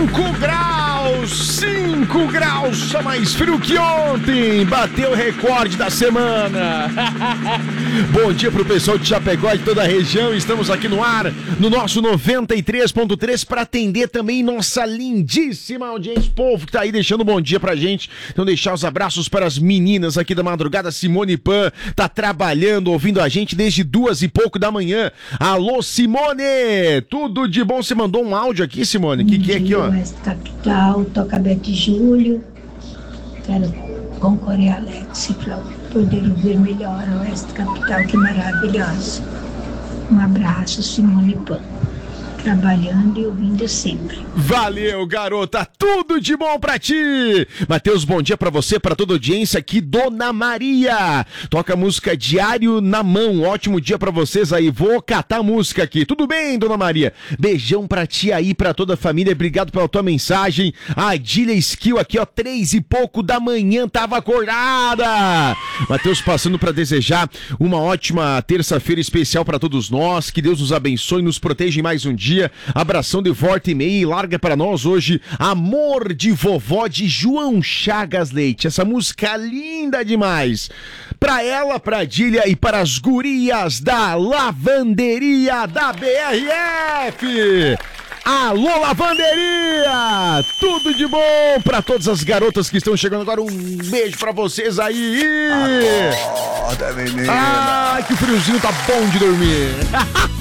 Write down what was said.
5 graus, só mais frio que ontem, bateu o recorde da semana. Bom dia pro pessoal de Chapecó e de toda a região, estamos aqui no ar, no nosso 93.3 para atender também nossa lindíssima audiência, povo que tá aí deixando um bom dia pra gente. Então deixar os abraços para as meninas aqui da madrugada. Simone Pan tá trabalhando, ouvindo a gente desde 2:00 da manhã. Alô, Simone, tudo de bom? Você mandou um áudio aqui, Simone? Que é aqui, ó? Capital, toca Bete Júlio, quero concorrer a Alex para poder ouvir melhor a Oeste Capital, que maravilhosa. Um abraço, Simone Pan, trabalhando e ouvindo sempre. Valeu, garota, tudo de bom pra ti. Matheus, bom dia pra você, pra toda a audiência aqui, Dona Maria. Toca a música Diário na Mão, ótimo dia pra vocês aí, vou catar a música aqui. Tudo bem, Dona Maria? Beijão pra ti aí, pra toda a família, obrigado pela tua mensagem. A Adília Skill aqui, ó, 3:00 da manhã, tava acordada. Matheus passando pra desejar uma ótima terça-feira especial pra todos nós, que Deus nos abençoe e nos proteja em mais um dia. Abração de volta e meia e larga para nós hoje Amor de Vovó, de João Chagas Leite. Essa música linda demais. Pra ela, pra Dília e para as gurias da lavanderia da BRF. Alô, lavanderia! Tudo de bom pra todas as garotas que estão chegando agora. Um beijo pra vocês aí. Acorda, menina. Ai, que friozinho, tá bom de dormir.